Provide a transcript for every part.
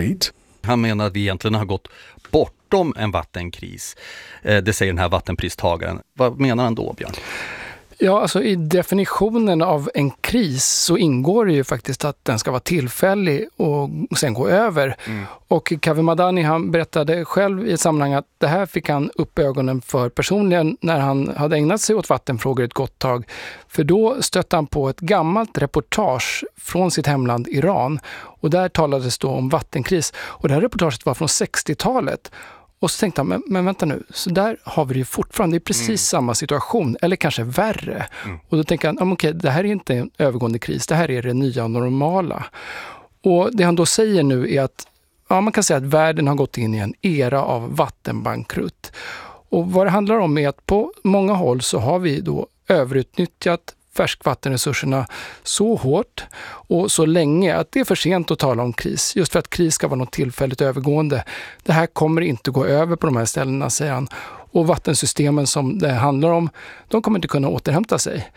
state. Han menar att vi egentligen har gått bortom en vattenkris. Det säger den här vattenpristagaren. Vad menar han då, Björn? Ja, alltså i definitionen av en kris så ingår det ju faktiskt att den ska vara tillfällig och sen gå över. Och Kaveh Madani, han berättade själv i ett sammanhang att det här fick han upp ögonen för personligen när han hade ägnat sig åt vattenfrågor ett gott tag. För då stötte han på ett gammalt reportage från sitt hemland Iran. Och där talades då om vattenkris. Och det här reportaget var från 60-talet. Och så tänkte han, men vänta nu, så där har vi det ju fortfarande, det är precis samma situation, eller kanske värre. Och då tänker han, okej, det här är inte en övergående kris, det här är det nya normala. Och det han då säger nu är att, man kan säga att världen har gått in i en era av vattenbankrutt. Och vad det handlar om är att på många håll så har vi då överutnyttjat färskvattenresurserna så hårt och så länge att det är för sent att tala om kris. Just för att kris ska vara något tillfälligt övergående. Det här kommer inte gå över på de här ställena, säger han. Och vattensystemen som det handlar om, de kommer inte kunna återhämta sig.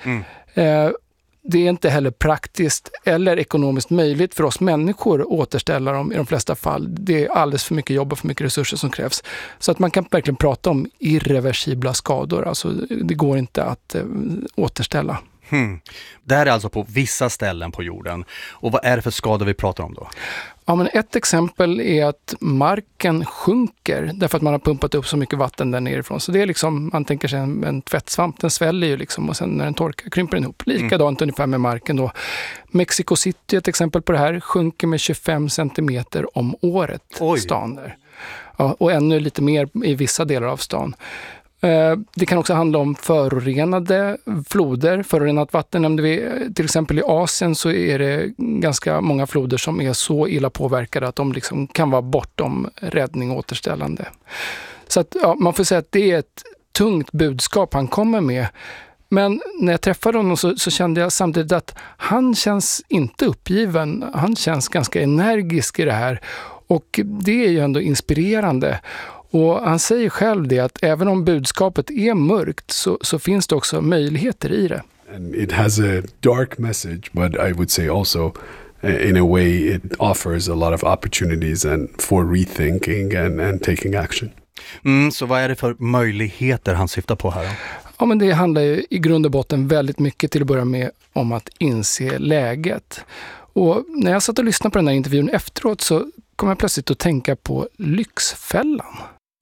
Det är inte heller praktiskt eller ekonomiskt möjligt för oss människor att återställa dem i de flesta fall. Det är alldeles för mycket jobb och för mycket resurser som krävs. Så att man kan verkligen prata om irreversibla skador. Alltså det går inte att återställa. Det här är alltså på vissa ställen på jorden. Och vad är det för skador vi pratar om då? Ja, men ett exempel är att marken sjunker därför att man har pumpat upp så mycket vatten där nerifrån. Så det är liksom, man tänker sig en tvättsvamp, den sväller ju liksom och sen när den torkar krymper den ihop. Likadant ungefär med marken då. Mexico City, ett exempel på det här, sjunker med 25 centimeter om året. Stan där. Ja, och ännu lite mer i vissa delar av stan. Det kan också handla om förorenade floder, förorenat vatten nämnde vi. Till exempel i Asien så är det ganska många floder som är så illa påverkade att de liksom kan vara bortom räddning och återställande. Så att, man får säga att det är ett tungt budskap han kommer med. Men när jag träffade honom så kände jag samtidigt att han känns inte uppgiven. Han känns ganska energisk i det här. Och det är ju ändå inspirerande. Och han säger själv det att även om budskapet är mörkt så finns det också möjligheter i det. And it has a dark message, but I would say also in a way it offers a lot of opportunities and for rethinking and taking action. Så vad är det för möjligheter han syftar på här då? Ja, men det handlar ju i grund och botten väldigt mycket till att börja med om att inse läget. Och när jag satt och lyssnade på den här intervjun efteråt så kom jag plötsligt att tänka på Lyxfällan.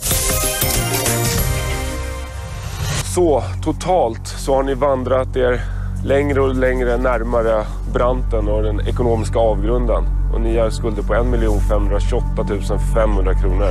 Så totalt så har ni vandrat er längre och längre närmare branten och den ekonomiska avgrunden. Och ni har skulder på 1 528 500 kronor.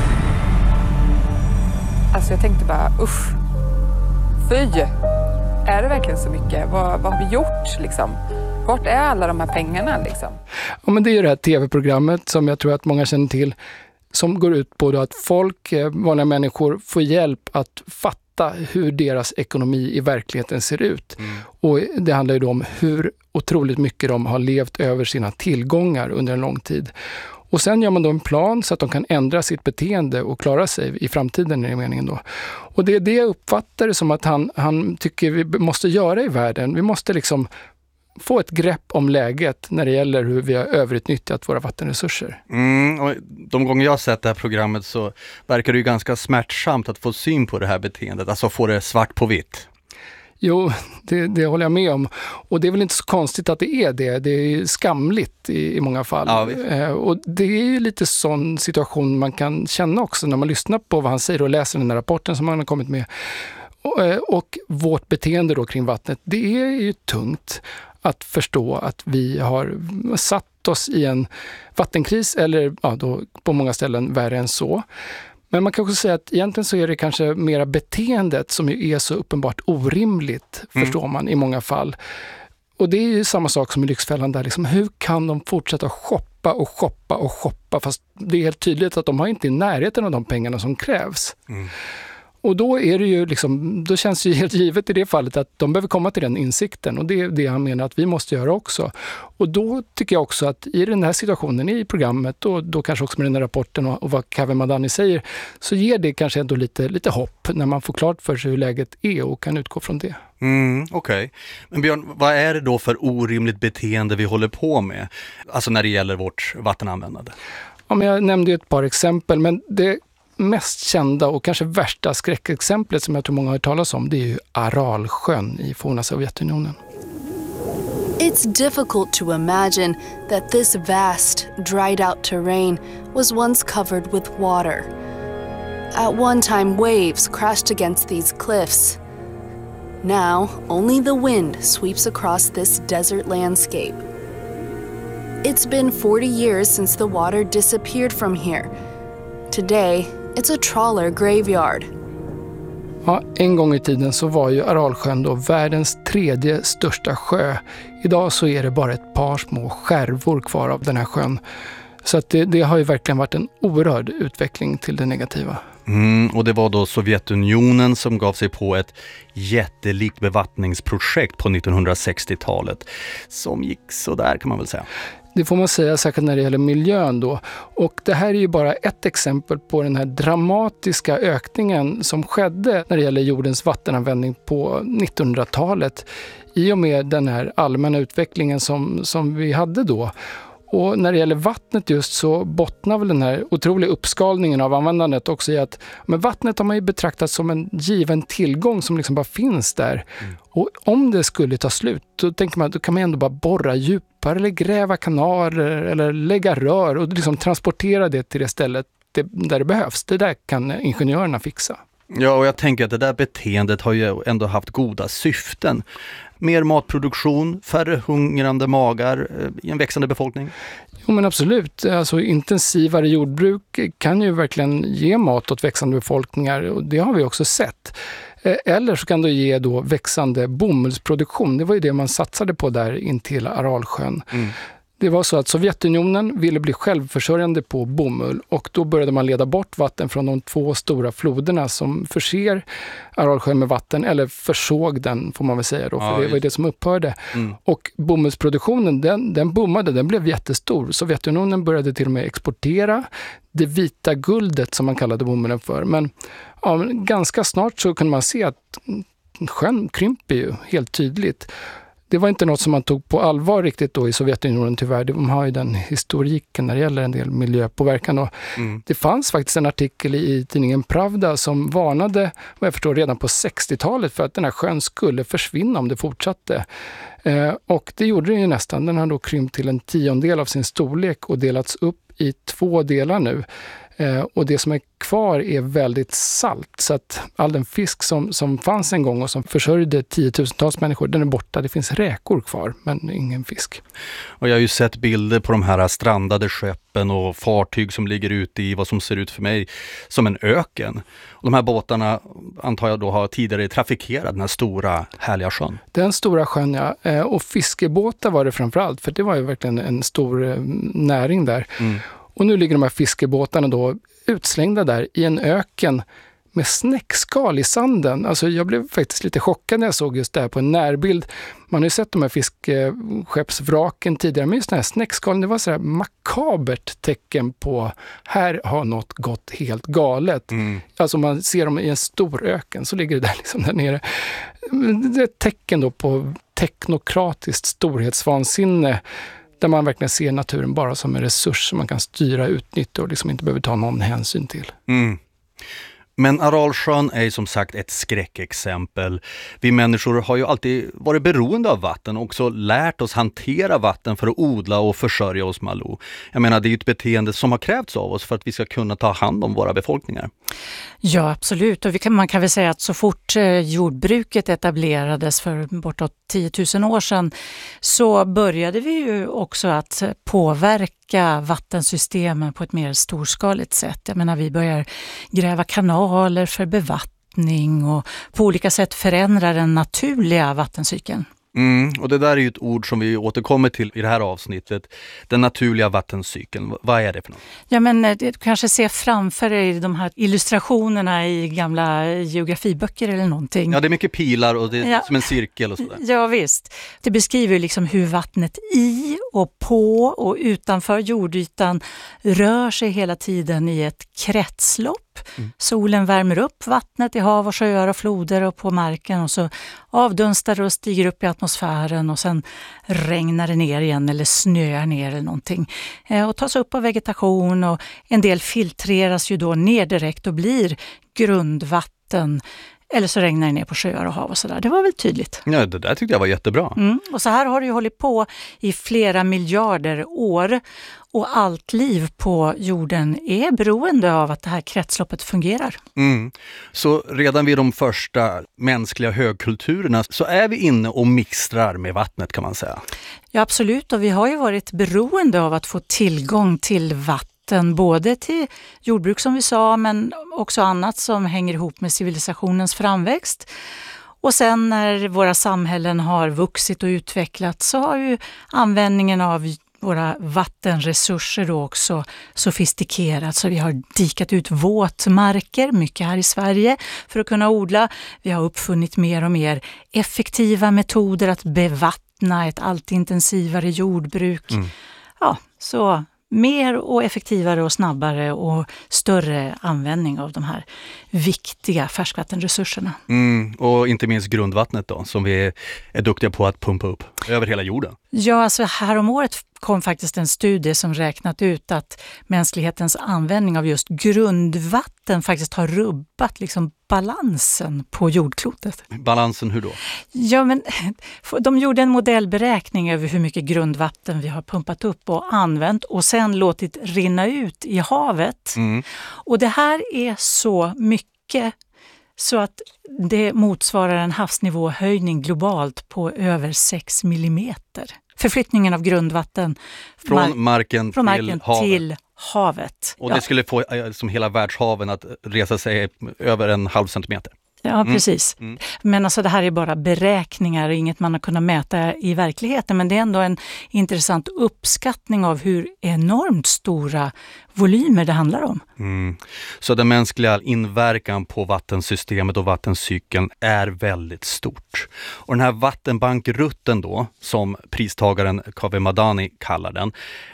Alltså jag tänkte bara, usch. Fy! Är det verkligen så mycket? Vad har vi gjort liksom? Vart är alla de här pengarna liksom? Ja, men det är ju det här tv-programmet som jag tror att många känner till. Som går ut på då att folk, vanliga människor, får hjälp att fatta hur deras ekonomi i verkligheten ser ut. Och det handlar ju då om hur otroligt mycket de har levt över sina tillgångar under en lång tid. Och sen gör man då en plan så att de kan ändra sitt beteende och klara sig i framtiden, är meningen då. Och det är det jag uppfattar som att han tycker vi måste göra i världen. Vi måste liksom få ett grepp om läget när det gäller hur vi har överutnyttjat våra vattenresurser. Och de gånger jag har sett det här programmet så verkar det ju ganska smärtsamt att få syn på det här beteendet, alltså få det svart på vitt. Jo, det håller jag med om. Och det är väl inte så konstigt att det är det. Det är ju skamligt i många fall. Ja, och det är ju lite sån situation man kan känna också när man lyssnar på vad han säger och läser den här rapporten som han har kommit med. Och vårt beteende då kring vattnet, det är ju tungt att förstå att vi har satt oss i en vattenkris eller då på många ställen värre än så. Men man kan också säga att egentligen så är det kanske mera beteendet som ju är så uppenbart orimligt, förstår man i många fall. Och det är ju samma sak som i Lyxfällan där liksom, hur kan de fortsätta shoppa fast det är helt tydligt att de har inte i närheten av de pengarna som krävs. Och då är det ju liksom, då känns det ju helt givet i det fallet att de behöver komma till den insikten och det är det han menar att vi måste göra också. Och då tycker jag också att i den här situationen i programmet och då kanske också med den här rapporten och vad Kaveh Madani säger så ger det kanske ändå lite hopp när man får klart för sig hur läget är och kan utgå från det. Okej. Men Björn, vad är det då för orimligt beteende vi håller på med? Alltså när det gäller vårt vattenanvändande? Ja, men jag nämnde ju ett par exempel, men det mest kända och kanske värsta skräckexemplet som jag tror många har hört talas om, det är ju Aralsjön i forna Sovjetunionen. It's difficult to imagine that this vast, dried out terrain was once covered with water. At one time, waves crashed against these cliffs. Now, only the wind sweeps across this desert landscape. It's been 40 years since the water disappeared from here. Today, it's a trawler graveyard. Ja, en gång i tiden så var ju Aralsjön då världens 3:e största sjö. Idag så är det bara ett par små skärvor kvar av den här sjön. Så att det har ju verkligen varit en oerhörd utveckling till det negativa. Och det var då Sovjetunionen som gav sig på ett jättelikt bevattningsprojekt på 1960-talet som gick så där kan man väl säga. Det får man säga, särskilt när det gäller miljön då. Och det här är ju bara ett exempel på den här dramatiska ökningen som skedde när det gäller jordens vattenanvändning på 1900-talet. I och med den här allmänna utvecklingen som vi hade då. Och när det gäller vattnet just så bottnar väl den här otroliga uppskalningen av användandet också i att men vattnet har man ju betraktat som en given tillgång som liksom bara finns där. Och om det skulle ta slut, då tänker man att då kan man ändå bara borra djupare eller gräva kanaler eller lägga rör och liksom transportera det till det stället där det behövs. Det där kan ingenjörerna fixa. Ja, och jag tänker att det där beteendet har ju ändå haft goda syften. Mer matproduktion, färre hungrande magar i en växande befolkning. Jo men absolut, alltså intensivare jordbruk kan ju verkligen ge mat åt växande befolkningar och det har vi också sett. Eller så kan det ge då växande bomullsproduktion, det var ju det man satsade på där intill Aralsjön. Det var så att Sovjetunionen ville bli självförsörjande på bomull och då började man leda bort vatten från de 2 stora floderna som förser Aralsjön med vatten, eller försåg den får man väl säga då, för det var det som upphörde. Och bomullsproduktionen den boomade, den blev jättestor. Sovjetunionen började till och med exportera det vita guldet som man kallade bomullen för. Men ganska snart så kunde man se att sjön krymper ju helt tydligt. Det var inte något som man tog på allvar riktigt då i Sovjetunionen tyvärr. De har ju den historiken när det gäller en del miljöpåverkan. Och det fanns faktiskt en artikel i tidningen Pravda som varnade, vad jag förstår, redan på 60-talet för att den här sjön skulle försvinna om det fortsatte. Och det gjorde den ju nästan. Den har då krympt till 1/10 av sin storlek och delats upp i 2 delar nu. Och det som är kvar är väldigt salt, så att all den fisk som fanns en gång och som försörjde 10-tusentals människor, den är borta. Det finns räkor kvar, men ingen fisk. Och jag har ju sett bilder på de här strandade skeppen och fartyg som ligger ute i vad som ser ut för mig som en öken. Och de här båtarna antar jag då har tidigare trafikerat den här stora härliga sjön. Den stora sjön, ja. Och fiskebåtar var det framförallt, för det var ju verkligen en stor näring där. Och nu ligger de här fiskebåtarna då utslängda där i en öken med snäckskal i sanden. Alltså jag blev faktiskt lite chockad när jag såg just det här på en närbild. Man har ju sett de här fiskeskeppsvraken tidigare, men just den här snäckskalen, det var så här makabert tecken på här har något gått helt galet. Alltså man ser dem i en stor öken, så ligger det där liksom där nere. Det är ett tecken då på teknokratiskt storhetsvansinne, där man verkligen ser naturen bara som en resurs som man kan styra, utnyttja och liksom inte behöver ta någon hänsyn till. Men Aralsjön är som sagt ett skräckexempel. Vi människor har ju alltid varit beroende av vatten och också lärt oss hantera vatten för att odla och försörja oss, Malou. Jag menar, det är ju ett beteende som har krävts av oss för att vi ska kunna ta hand om våra befolkningar. Ja, absolut. Och man kan väl säga att så fort jordbruket etablerades för bortåt 10 000 år sedan så började vi ju också att påverka vattensystemen på ett mer storskaligt sätt. Jag menar, vi börjar gräva kanaler för bevattning och på olika sätt förändra den naturliga vattencykeln. Och det där är ju ett ord som vi återkommer till i det här avsnittet. Den naturliga vattencykeln. Vad är det för något? Ja, men du kanske ser framför dig de här illustrationerna i gamla geografiböcker eller någonting. Ja, det är mycket pilar och det är som en cirkel och sådär. Ja, visst. Det beskriver liksom hur vattnet i och på och utanför jordytan rör sig hela tiden i ett kretslopp upp. Solen värmer upp vattnet i hav och sjöar och floder och på marken och så avdunstar det och stiger upp i atmosfären och sen regnar det ner igen eller snöar ner eller någonting. Och tas upp av vegetation och en del filtreras ju då ner direkt och blir grundvatten. Eller så regnar det ner på sjöar och hav och sådär. Det var väl tydligt. Ja, det där tyckte jag var jättebra. Och så här har det ju hållit på i flera miljarder år. Och allt liv på jorden är beroende av att det här kretsloppet fungerar. Så redan vid de första mänskliga högkulturerna så är vi inne och mixtrar med vattnet, kan man säga. Ja, absolut. Och vi har ju varit beroende av att få tillgång till vatten. Både till jordbruk som vi sa, men också annat som hänger ihop med civilisationens framväxt. Och sen när våra samhällen har vuxit och utvecklats så har ju användningen av våra vattenresurser då också sofistikerats. Så vi har dikat ut våtmarker, mycket här i Sverige, för att kunna odla. Vi har uppfunnit mer och mer effektiva metoder att bevattna ett allt intensivare jordbruk. Ja, så mer och effektivare och snabbare och större användning av de här viktiga färskvattenresurserna. Och inte minst grundvattnet då, som vi är duktiga på att pumpa upp över hela jorden. Ja, alltså här om året kom faktiskt en studie som räknat ut att mänsklighetens användning av just grundvatten faktiskt har rubbat liksom balansen på jordklotet. Balansen hur då? Ja, men de gjorde en modellberäkning över hur mycket grundvatten vi har pumpat upp och använt och sen låtit rinna ut i havet. Och det här är så mycket så att det motsvarar en havsnivåhöjning globalt på över 6 millimeter. Förflyttningen av grundvatten från marken till havet. Och det skulle få som hela världshaven att resa sig över 0,5 centimeter. Ja, precis. Men alltså det här är bara beräkningar och inget man har kunnat mäta i verkligheten. Men det är ändå en intressant uppskattning av hur enormt stora volymer det handlar om. Så den mänskliga inverkan på vattensystemet och vattencykeln är väldigt stort. Och den här vattenbankrutten då, som pristagaren Kaveh Madani kallar den,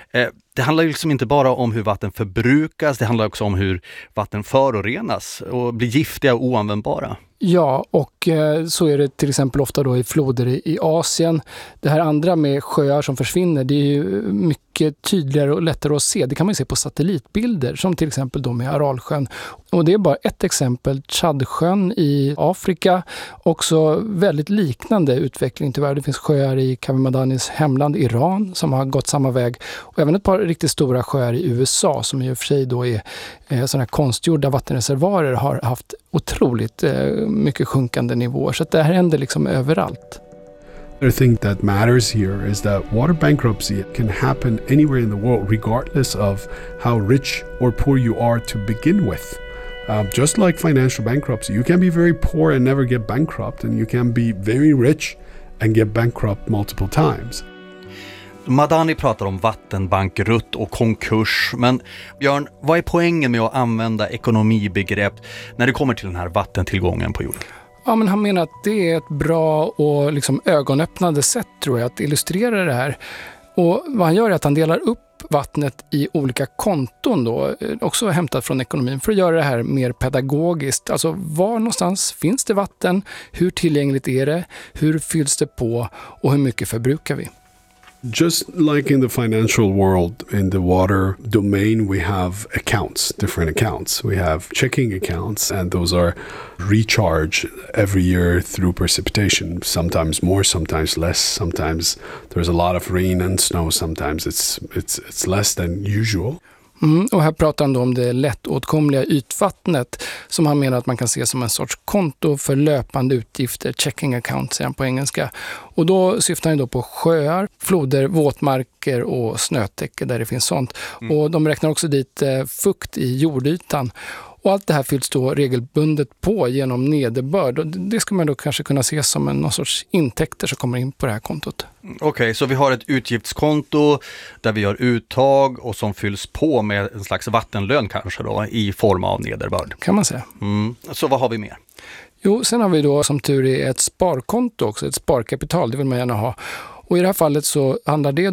det handlar ju liksom inte bara om hur vatten förbrukas, det handlar också om hur vatten förorenas och blir giftiga och oanvändbara. Ja, och så är det till exempel ofta då i floder i Asien. Det här andra med sjöar som försvinner, det är ju mycket tydligare och lättare att se. Det kan man ju se på satellitbilder, som till exempel då med Aralsjön. Och det är bara ett exempel. Tchadsjön i Afrika, också väldigt liknande utveckling tyvärr. Det finns sjöar i Kaveh Madanis hemland Iran som har gått samma väg. Och även ett par riktigt stora sjöar i USA som i och för sig då är sådana här konstgjorda vattenreservoarer har haft otroligt mycket sjunkande nivåer. Så att det här händer liksom överallt. The thing that matters here is that water bankruptcy can happen anywhere in the world regardless of how rich or poor you are to begin with. Just like financial bankruptcy, you can be very poor and never get bankrupt, and you can be very rich and get bankrupt multiple times. Madani pratar om vattenbankrutt och konkurs, men Björn, vad är poängen med att använda ekonomibegrepp när det kommer till den här vattentillgången på jorden? Ja, men han menar att det är ett bra och liksom ögonöppnande sätt, tror jag, att illustrera det här. Och vad han gör är att han delar upp vattnet i olika konton då, också hämtat från ekonomin, för att göra det här mer pedagogiskt. Alltså var någonstans finns det vatten, hur tillgängligt är det, hur fylls det på och hur mycket förbrukar vi? Just like in the financial world, in the water domain, we have accounts, different accounts. We have checking accounts, and those are recharged every year through precipitation, sometimes more, sometimes less. Sometimes there's a lot of rain and snow, sometimes it's less than usual. Och här pratar han då om det lättåtkomliga ytvattnet som han menar att man kan se som en sorts konto för löpande utgifter, checking account säger han på engelska. Och då syftar han då på sjöar, floder, våtmarker och snötäcke där det finns sånt. Och de räknar också dit fukt i jordytan. Och allt det här fylls då regelbundet på genom nederbörd. Och det ska man då kanske kunna se som någon sorts intäkter som kommer in på det här kontot. Okej, så vi har ett utgiftskonto där vi gör uttag och som fylls på med en slags vattenlön kanske då i form av nederbörd. Kan man säga. Så vad har vi mer? Jo, sen har vi då som tur är ett sparkonto också, ett sparkapital, det vill man gärna ha. Och i det här fallet så handlar det då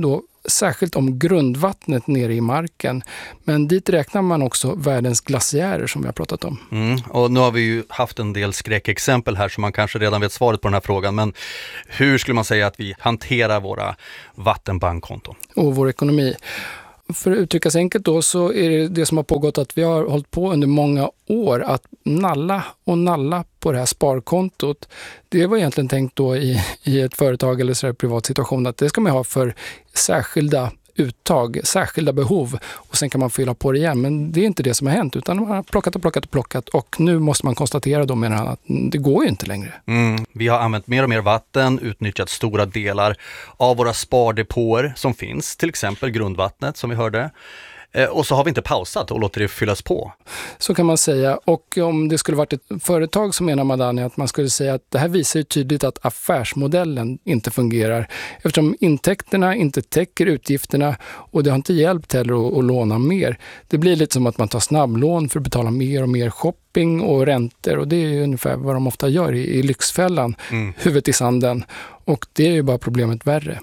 särskilt om grundvattnet nere i marken. Men dit räknar man också världens glaciärer som vi har pratat om. Och nu har vi ju haft en del skräckexempel här så man kanske redan vet svaret på den här frågan. Men hur skulle man säga att vi hanterar våra vattenbankkonton? Och vår ekonomi. För att uttrycka sig enkelt då så är det som har pågått att vi har hållit på under många år att nalla på det här sparkontot. Det var egentligen tänkt då i ett företag eller så här privat situation att det ska man ha för särskilda uttag, särskilda behov och sen kan man fylla på det igen. Men det är inte det som har hänt utan man har plockat och nu måste man konstatera då menar han att det går ju inte längre. Vi har använt mer och mer vatten, utnyttjat stora delar av våra spardepåer som finns, till exempel grundvattnet som vi hörde. Och så har vi inte pausat och låter det fyllas på. Så kan man säga. Och om det skulle varit ett företag så menar Madani att man skulle säga att det här visar ju tydligt att affärsmodellen inte fungerar. Eftersom intäkterna inte täcker utgifterna och det har inte hjälpt heller att låna mer. Det blir lite som att man tar snabblån för att betala mer och mer shopping och räntor. Och det är ju ungefär vad de ofta gör i Lyxfällan. Huvudet i sanden. Och det är ju bara problemet värre.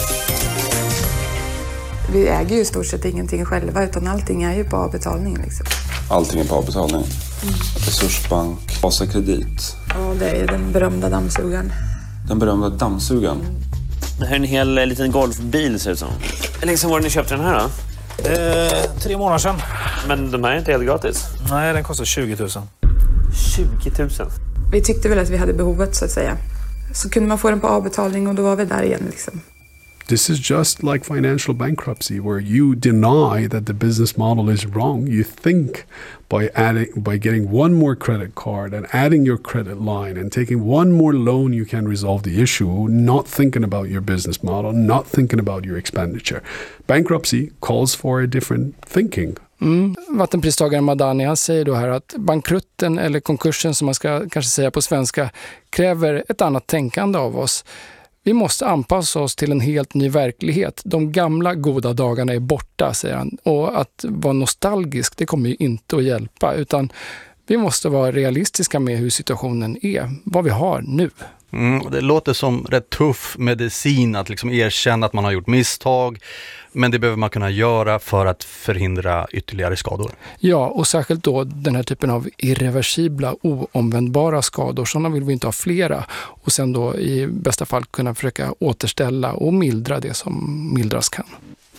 Vi äger ju i stort sett ingenting själva utan allting är ju på avbetalning liksom. Allting är på avbetalning? Resursbank, Vasakredit. Ja, det är den berömda dammsugaren. Den berömda dammsugaren? Det här är en hel liten golfbil ser det som. Hur länge sedan var det ni köpte den här då? 3 månader sedan. Men de här är inte helt gratis? Nej, den kostar 20 000. 20 000? Vi tyckte väl att vi hade behovet så att säga. Så kunde man få den på avbetalning och då var vi där igen liksom. This is just like financial bankruptcy, where you deny that the business model is wrong. You think by getting one more credit card and adding your credit line and taking one more loan, you can resolve the issue, not thinking about your business model, not thinking about your expenditure. Bankruptcy calls for a different thinking. Vattenpristagaren Madani han säger då här att bankrutten eller konkursen som man ska kanske säga på svenska kräver ett annat tänkande av oss. Vi måste anpassa oss till en helt ny verklighet. De gamla goda dagarna är borta, säger han. Och att vara nostalgisk, det kommer ju inte att hjälpa. Utan vi måste vara realistiska med hur situationen är. Vad vi har nu. Det låter som rätt tuff medicin att liksom erkänna att man har gjort misstag. Men det behöver man kunna göra för att förhindra ytterligare skador. Ja, och särskilt då den här typen av irreversibla, oomvändbara skador. Sådana vill vi inte ha flera. Och sen då i bästa fall kunna försöka återställa och mildra det som mildras kan.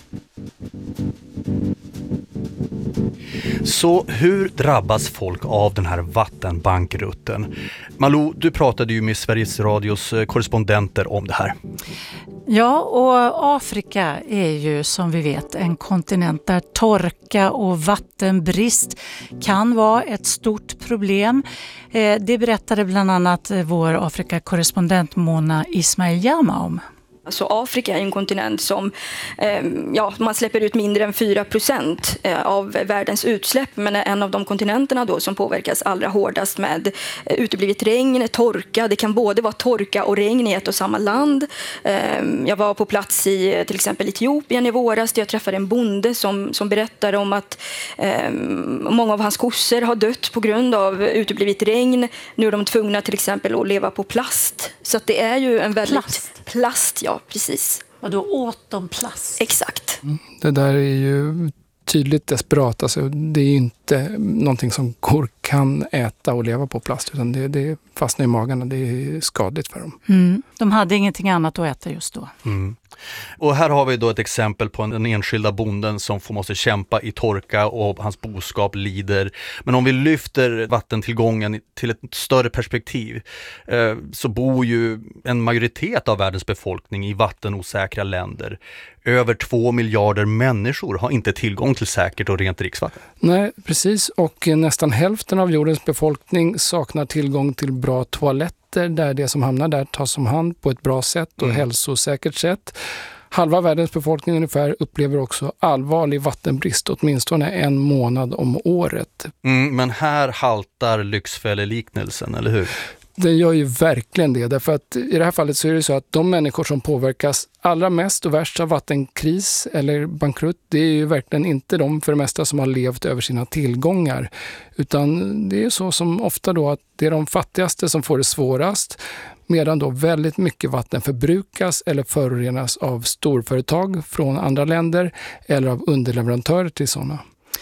Så hur drabbas folk av den här vattenbankrutten? Malou, du pratade ju med Sveriges Radios korrespondenter om det här. Ja, och Afrika är ju som vi vet en kontinent där torka och vattenbrist kan vara ett stort problem. Det berättade bland annat vår Afrika-korrespondent Mona Ismail-Jama om. Så Afrika är en kontinent som man släpper ut mindre än 4% av världens utsläpp, men är en av de kontinenterna då som påverkas allra hårdast med uteblivet regn, torka. Det kan både vara torka och regn i ett och samma land. Jag var på plats i till exempel Etiopien i våras där jag träffade en bonde som berättade om att många av hans kossor har dött på grund av uteblivet regn. Nu är de tvungna till exempel att leva på plast. Så att det är ju en väldigt... Plast, ja, precis. Och då åt de plast? Exakt. Det där är ju tydligt desperat. Alltså, det är ju inte någonting som kor kan äta och leva på plast. Utan det fastnar i magen och det är skadligt för dem. De hade ingenting annat att äta just då. Och här har vi då ett exempel på den enskilda bonden som måste kämpa i torka och hans boskap lider. Men om vi lyfter vattentillgången till ett större perspektiv så bor ju en majoritet av världens befolkning i vattenosäkra länder. Över 2 miljarder människor har inte tillgång till säkert och rent dricksvatten. Nej, precis. Och nästan hälften av jordens befolkning saknar tillgång till bra toaletter där det som hamnar där tas om hand på ett bra sätt och hälsosäkert sätt. Halva världens befolkning ungefär upplever också allvarlig vattenbrist åtminstone 1 månad om året. Men här haltar Lyxfälleliknelsen, eller hur? Den gör ju verkligen det, därför att i det här fallet så är det så att de människor som påverkas allra mest och värst av vattenkris eller bankrutt, det är ju verkligen inte de för det mesta som har levt över sina tillgångar, utan det är så som ofta då att det är de fattigaste som får det svårast, medan då väldigt mycket vatten förbrukas eller förorenas av storföretag från andra länder eller av underleverantörer till sådana.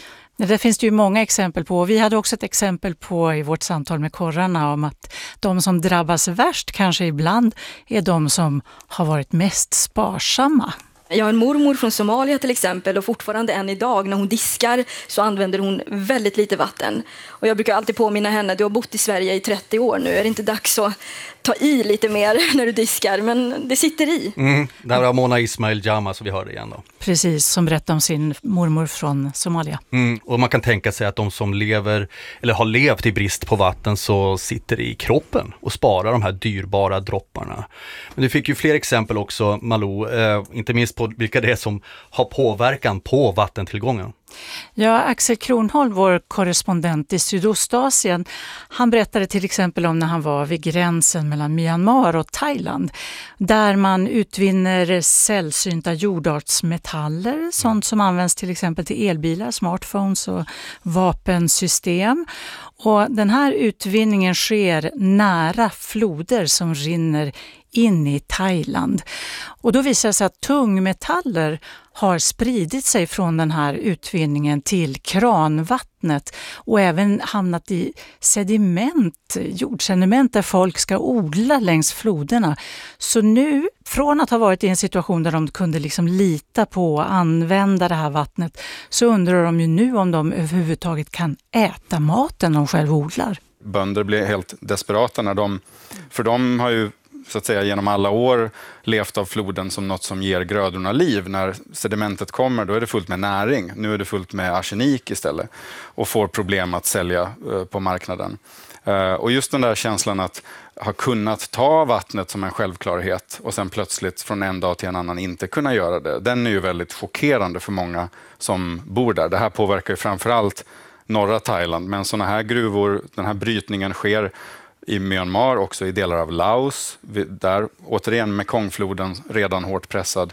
Det finns det ju många exempel på. Vi hade också ett exempel på i vårt samtal med korrarna om att de som drabbas värst kanske ibland är de som har varit mest sparsamma. Jag har en mormor från Somalia till exempel, och fortfarande än idag när hon diskar så använder hon väldigt lite vatten. Och jag brukar alltid påminna henne, du har bott i Sverige i 30 år nu, är det inte dags att ta i lite mer när du diskar? Men det sitter i. Där var Mona Ismail Jama, så vi hörde igen då. Precis, som berättade om sin mormor från Somalia. Och man kan tänka sig att de som lever eller har levt i brist på vatten så sitter i kroppen och sparar de här dyrbara dropparna. Men du fick ju fler exempel också, Malou, inte minst på vilka det är som har påverkan på vattentillgången. Ja, Axel Kronholm, vår korrespondent i Sydostasien, han berättade till exempel om när han var vid gränsen mellan Myanmar och Thailand, där man utvinner sällsynta jordartsmetaller, sånt som används till exempel till elbilar, smartphones och vapensystem. Och den här utvinningen sker nära floder som rinner in i Thailand. Och då visar det sig att tungmetaller har spridit sig från den här utvinningen till kranvattnet och även hamnat i sediment, jordsediment där folk ska odla längs floderna. Så nu, från att ha varit i en situation där de kunde liksom lita på att använda det här vattnet, så undrar de ju nu om de överhuvudtaget kan äta maten de själv odlar. Bönder blir helt desperata för de har ju så att säga genom alla år levt av floden som något som ger grödorna liv. När sedimentet kommer, då är det fullt med näring. Nu är det fullt med arsenik istället och får problem att sälja på marknaden. Och just den där känslan att ha kunnat ta vattnet som en självklarhet och sen plötsligt från en dag till en annan inte kunna göra det, den är ju väldigt chockerande för många som bor där. Det här påverkar ju framförallt norra Thailand, men sådana här gruvor, den här brytningen sker i Myanmar, också i delar av Laos, där återigen Mekongfloden redan hårt pressad.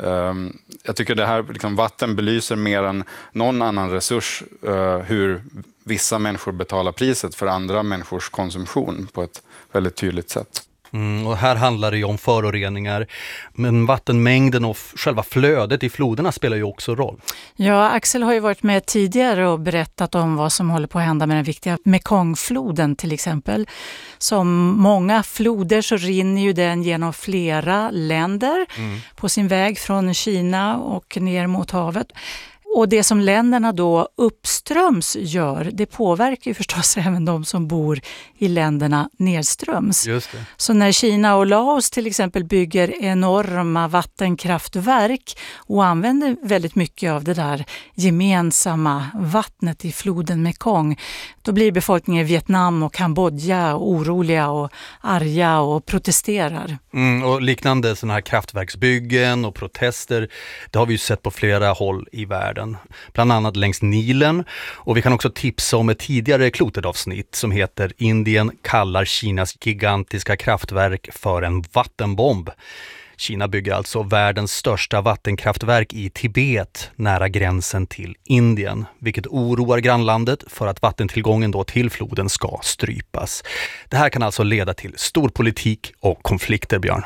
Jag tycker det här liksom, vatten belyser mer än någon annan resurs hur vissa människor betalar priset för andra människors konsumtion på ett väldigt tydligt sätt. Och här handlar det ju om föroreningar, men vattenmängden och själva flödet i floderna spelar ju också roll. Ja, Axel har ju varit med tidigare och berättat om vad som håller på att hända med den viktiga Mekongfloden till exempel. Som många floder så rinner ju den genom flera länder på sin väg från Kina och ner mot havet. Och det som länderna då uppströms gör, det påverkar ju förstås även de som bor i länderna nedströms. Just det. Så när Kina och Laos till exempel bygger enorma vattenkraftverk och använder väldigt mycket av det där gemensamma vattnet i floden Mekong, då blir befolkningen i Vietnam och Kambodja oroliga och arga och protesterar. Och liknande sådana här kraftverksbyggen och protester, det har vi ju sett på flera håll i världen. Bland annat längs Nilen, och vi kan också tipsa om ett tidigare Klotet-avsnitt som heter Indien kallar Kinas gigantiska kraftverk för en vattenbomb. Kina bygger alltså världens största vattenkraftverk i Tibet nära gränsen till Indien, vilket oroar grannlandet för att vattentillgången då till floden ska strypas. Det här kan alltså leda till stor politik och konflikter, Björn.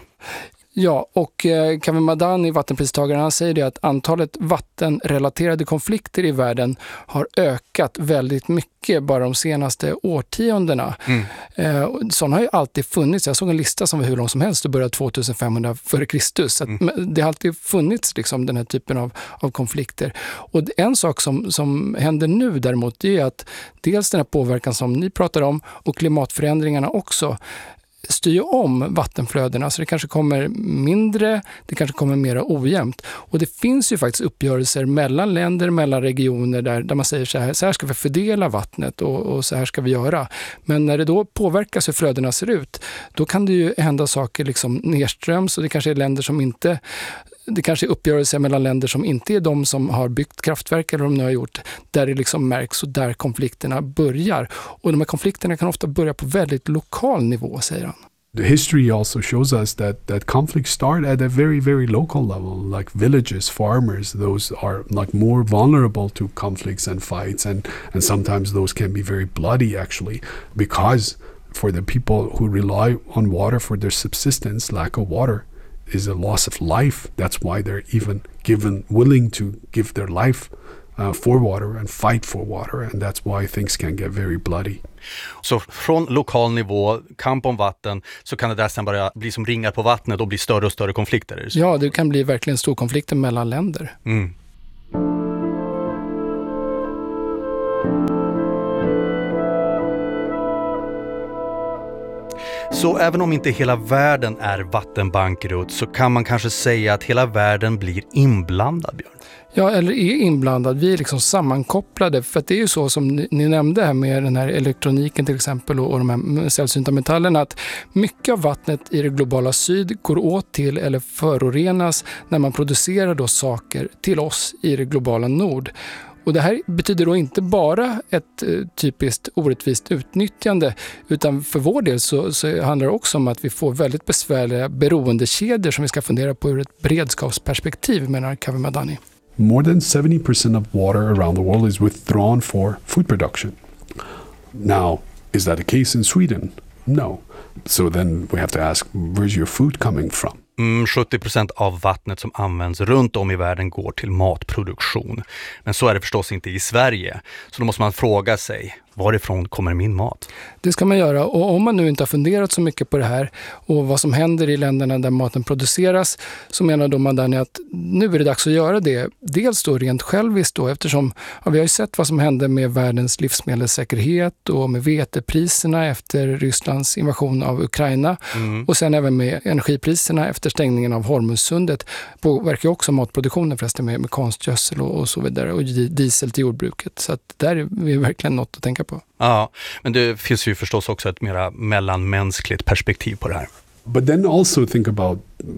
Ja, och Kaveh Madani, vattenpristagaren, han säger det att antalet vattenrelaterade konflikter i världen har ökat väldigt mycket bara de senaste årtiondena. Sådana har ju alltid funnits. Jag såg en lista som var hur lång som helst och började 2500 före Kristus. Det har alltid funnits liksom, den här typen av konflikter. Och en sak som händer nu däremot, det är att dels den här påverkan som ni pratar om och klimatförändringarna också styr om vattenflödena, så det kanske kommer mindre, det kanske kommer mer ojämnt. Och det finns ju faktiskt uppgörelser mellan länder, mellan regioner där man säger så här ska vi fördela vattnet och så här ska vi göra. Men när det då påverkas hur flödena ser ut, då kan det ju hända saker liksom nedströms, och det kanske är länder som inte det kanske är uppgörelser mellan länder som inte är de som har byggt kraftverk eller de nu har gjort, där det liksom märks och där konflikterna börjar. Och de här konflikterna kan ofta börja på väldigt lokal nivå, säger han. The history also shows us that conflicts start at a very, very local level, like villages, farmers. Those are like more vulnerable to conflicts and fights, and sometimes those can be very bloody actually, because for the people who rely on water for their subsistence, lack of water is a loss of life. That's why they're even willing to give their life for water and fight for water, and that's why things can get very bloody. Så från lokal nivå, kamp om vatten, så kan det där sen börja bli som ringar på vattnet och bli större och större konflikter? Ja, det kan bli verkligen stor konflikter mellan länder. Mm. Så även om inte hela världen är vattenbankrutt så kan man kanske säga att hela världen blir inblandad, Björn. Ja, eller är inblandad. Vi är liksom sammankopplade, för att det är ju så som ni nämnde här med den här elektroniken till exempel och de här sällsynta metallerna, att mycket av vattnet i det globala syd går åt till eller förorenas när man producerar då saker till oss i det globala nord. Och det här betyder då inte bara ett typiskt orättvist utnyttjande, utan för vår del så handlar det också om att vi får väldigt besvärliga beroendekedjor som vi ska fundera på ur ett beredskapsperspektiv, menar Kaveh Madani. More than 70% of water around the world is withdrawn for food production. Now, is that the case in Sweden? No. So then we have to ask, where's your food coming from? 70% av vattnet som används runt om i världen går till matproduktion. Men så är det förstås inte i Sverige. Så då måste man fråga sig, varifrån kommer min mat? Det ska man göra, och om man nu inte har funderat så mycket på det här och vad som händer i länderna där maten produceras, så menar då Madani att nu är det dags att göra det. Dels då rent själviskt då, eftersom vi har ju sett vad som hände med världens livsmedelssäkerhet och med vetepriserna efter Rysslands invasion av Ukraina och sen även med energipriserna efter stängningen av Hormuzsundet. Påverkar också matproduktionen förresten med konstgödsel och så vidare och diesel till jordbruket. Så att där är vi verkligen något att tänka på. Ja, men det finns ju förstås också ett mera mellanmänskligt perspektiv på det här. But then also think about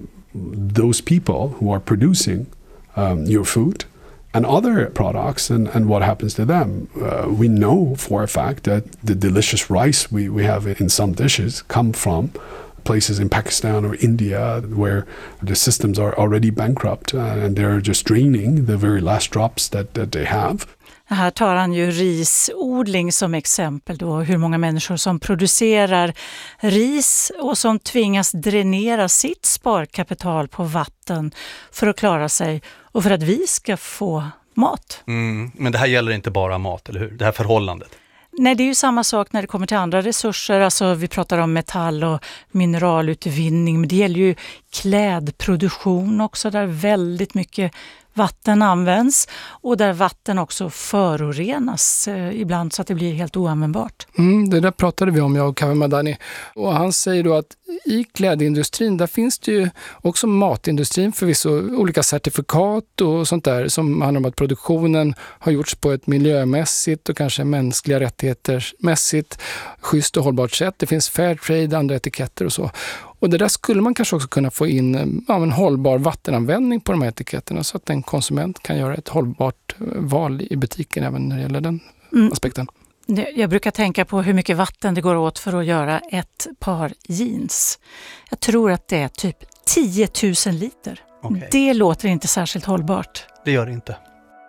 those people who are producing your food and other products and what happens to them. We know for a fact that the delicious rice we have in some dishes come from places in Pakistan or India where the systems are already bankrupt and they're just draining the very last drops that they have. Här tar han ju risodling som exempel då, hur många människor som producerar ris och som tvingas dränera sitt sparkapital på vatten för att klara sig och för att vi ska få mat. Men det här gäller inte bara mat, eller hur? Det här förhållandet. Nej, det är ju samma sak när det kommer till andra resurser. Alltså vi pratar om metall- och mineralutvinning, men det gäller ju klädproduktion också, där väldigt mycket vatten används och där vatten också förorenas ibland så att det blir helt oanvändbart. Det där pratade vi om, jag och Kaveh Madani. Och han säger då att i klädindustrin, där finns det ju också matindustrin förvisso olika certifikat och sånt där som handlar om att produktionen har gjorts på ett miljömässigt och kanske mänskliga rättighetermässigt schysst och hållbart sätt. Det finns fair trade, andra etiketter och så. Och det där skulle man kanske också kunna få in en hållbar vattenanvändning på de här etiketterna så att en konsument kan göra ett hållbart val i butiken även när det gäller den aspekten. Jag brukar tänka på hur mycket vatten det går åt för att göra ett par jeans. Jag tror att det är typ 10 000 liter. Okay. Det låter inte särskilt hållbart. Det gör det inte.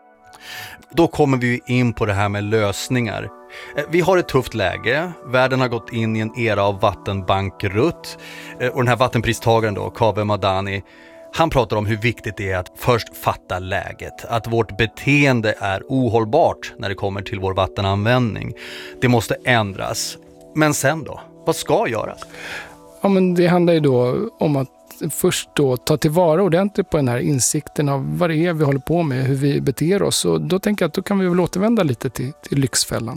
Då kommer vi in på det här med lösningar. Vi har ett tufft läge. Världen har gått in i en era av vattenbankrutt. Och den här vattenpristagaren då, Kaveh Madani, han pratar om hur viktigt det är att först fatta läget. Att vårt beteende är ohållbart när det kommer till vår vattenanvändning. Det måste ändras. Men sen då? Vad ska göras? Ja, men det handlar ju då om att först då ta tillvara ordentligt på den här insikten av vad det är vi håller på med, hur vi beter oss. Och då tänker jag att då kan vi väl återvända lite till Lyxfällan.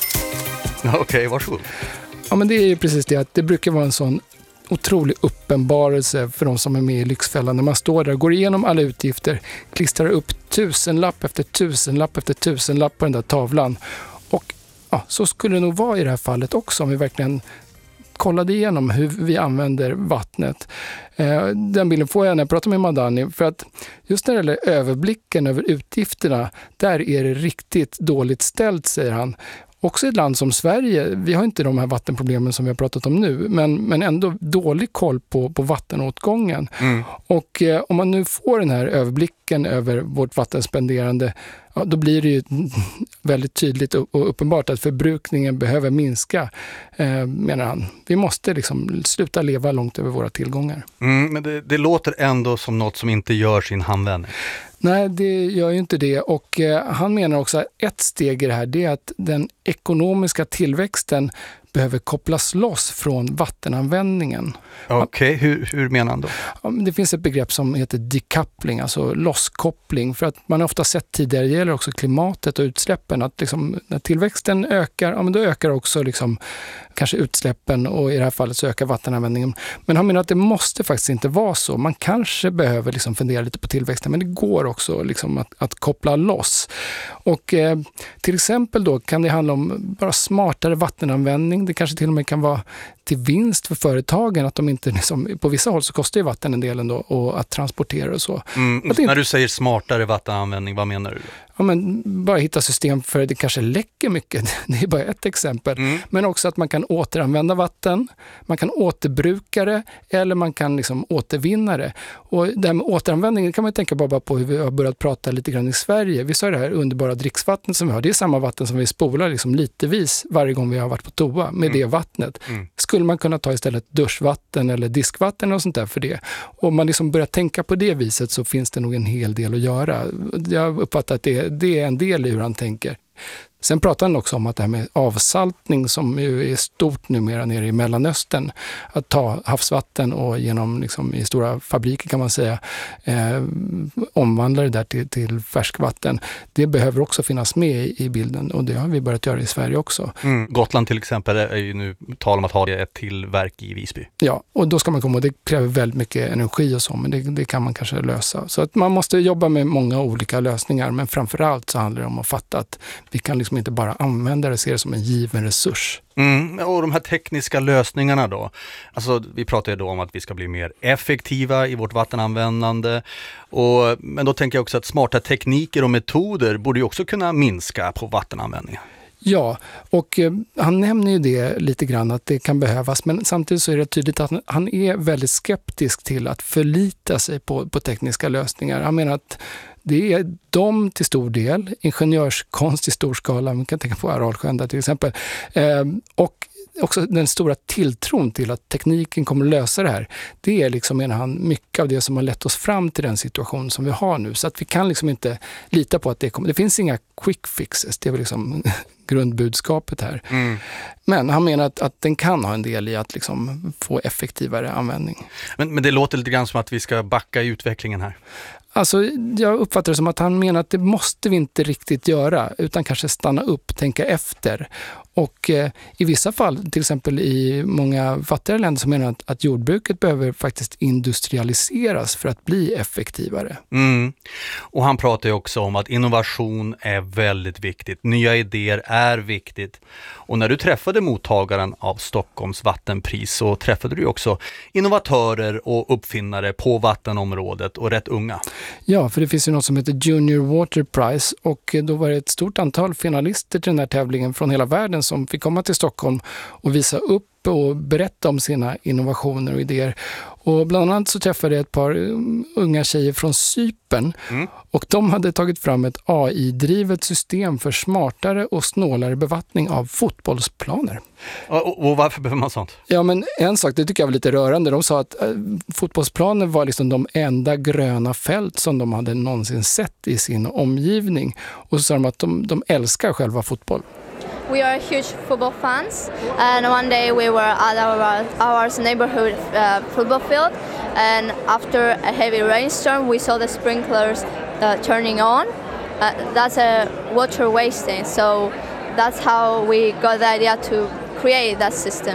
Okej, varsågod. Ja, men det är ju precis det att det brukar vara en sån otrolig uppenbarelse för de som är med i Lyxfällan. När man står där och går igenom alla utgifter, klistrar upp 1000-lapp efter 1000-lapp efter 1000-lapp på den där tavlan. Och ja, så skulle det nog vara i det här fallet också om vi verkligen kollade igenom hur vi använder vattnet. Den bilden får jag när jag pratar med Madani, för att just när det gäller överblicken över utgifterna, där är det riktigt dåligt ställt, säger han. Också i ett land som Sverige, vi har inte de här vattenproblemen som vi har pratat om nu, men ändå dålig koll på vattenåtgången. Och om man nu får den här överblicken över vårt vattenspenderande, ja, då blir det ju väldigt tydligt och uppenbart att förbrukningen behöver minska, menar han. Vi måste liksom sluta leva långt över våra tillgångar. Men det låter ändå som något som inte gör sin handvändning. Nej, det gör ju inte det. Och han menar också att ett steg i det här, det är att den ekonomiska tillväxten behöver kopplas loss från vattenanvändningen. Okej, hur menar han då? Ja, det finns ett begrepp som heter decoupling, alltså losskoppling. För att man har ofta sett tidigare, det gäller också klimatet och utsläppen, att liksom, när tillväxten ökar, ja, men då ökar också liksom, kanske utsläppen, och i det här fallet så ökar vattenanvändningen. Men han menar att det måste faktiskt inte vara så. Man kanske behöver liksom fundera lite på tillväxten, men det går också liksom att koppla loss. Och till exempel då kan det handla om bara smartare vattenanvändning. Det kanske till och med kan vara till vinst för företagen, att de inte liksom, på vissa håll så kostar ju vatten en del ändå och att transportera och så. När du säger smartare vattenanvändning, vad menar du då? Ja, men bara hitta system för att det kanske läcker mycket. Det är bara ett exempel. Men också att man kan återanvända vatten, man kan återbruka det eller man kan liksom återvinna det. Och det här med återanvändning kan man tänka bara på hur vi har börjat prata lite grann i Sverige. Vi sa det här underbara dricksvattnet som vi har. Det är samma vatten som vi spolar liksom litevis varje gång vi har varit på toa med det vattnet. Skulle man kunna ta istället duschvatten eller diskvatten och sånt där för det. Och om man liksom börjar tänka på det viset så finns det nog en hel del att göra. Jag uppfattar att det är en del i hur han tänker. Sen pratar han också om att det här med avsaltning, som ju är stort numera nere i Mellanöstern, att ta havsvatten och genom liksom, i stora fabriker kan man säga omvandla det där till färskvatten. Det behöver också finnas med i bilden, och det har vi börjat göra i Sverige också. Gotland till exempel är ju nu tal om att ha ett tillverk i Visby. Ja, och då ska man komma, och det kräver väldigt mycket energi och så, men det kan man kanske lösa. Så att man måste jobba med många olika lösningar, men framförallt så handlar det om att fatta att vi kan liksom inte bara använda det, se det som en given resurs. Och de här tekniska lösningarna då? Alltså, vi pratar ju då om att vi ska bli mer effektiva i vårt vattenanvändande. Men då tänker jag också att smarta tekniker och metoder borde ju också kunna minska på vattenanvändningen. Ja, och han nämner ju det lite grann att det kan behövas, men samtidigt så är det tydligt att han är väldigt skeptisk till att förlita sig på tekniska lösningar. Han menar att det är de till stor del, ingenjörskonst i stor skala, man kan tänka på Aralsjön där till exempel, och också den stora tilltron till att tekniken kommer att lösa det här. Det är liksom, menar han, mycket av det som har lett oss fram till den situation som vi har nu. Så att vi kan liksom inte lita på att det kommer. Det finns inga quick fixes, det är väl liksom grundbudskapet här. Men han menar att den kan ha en del i att liksom få effektivare användning. Men det låter lite grann som att vi ska backa i utvecklingen här. Alltså, jag uppfattar det som att han menar att det måste vi inte riktigt göra, utan kanske stanna upp, tänka efter. Och i vissa fall, till exempel i många fattigare länder, så menar han att jordbruket behöver faktiskt industrialiseras för att bli effektivare. Och han pratar ju också om att innovation är väldigt viktigt. Nya idéer är viktigt. Och när du träffade mottagaren av Stockholms vattenpris så träffade du också innovatörer och uppfinnare på vattenområdet, och rätt unga. Ja, för det finns ju något som heter Junior Water Prize, och då var det ett stort antal finalister till den här tävlingen från hela världen som fick komma till Stockholm och visa upp och berätta om sina innovationer och idéer. Och bland annat så träffade jag ett par unga tjejer från Cypern, och de hade tagit fram ett AI-drivet system för smartare och snålare bevattning av fotbollsplaner. Och varför behöver man sånt? Ja, men en sak, det tycker jag var lite rörande. De sa att fotbollsplaner var liksom de enda gröna fält som de hade någonsin sett i sin omgivning. Och så sa de att de älskar själva fotboll. We are huge football fans, and one day we were at our neighborhood football field, and after a heavy rainstorm we saw the sprinklers turning on. That's a water wasting, so that's how we got the idea to create that system.